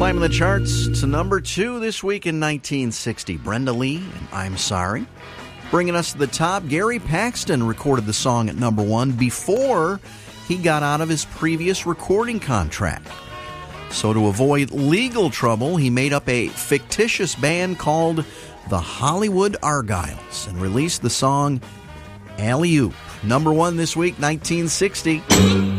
Climbing the charts to number 2 this week in 1960. Brenda Lee and I'm Sorry. Bringing us to the top, Gary Paxton recorded the song at number 1 before he got out of his previous recording contract. So to avoid legal trouble, he made up a fictitious band called the Hollywood Argyles and released the song Alley-Oop. Number 1 this week, 1960.